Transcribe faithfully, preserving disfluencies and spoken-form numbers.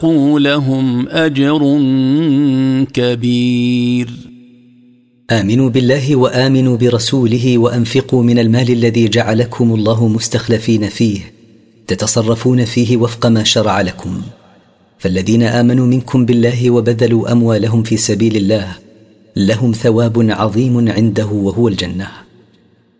فاستحقوا لهم أجر كبير. آمنوا بالله وآمنوا برسوله وأنفقوا من المال الذي جعلكم الله مستخلفين فيه تتصرفون فيه وفق ما شرع لكم. فالذين آمنوا منكم بالله وبذلوا أموالهم في سبيل الله لهم ثواب عظيم عنده وهو الجنة.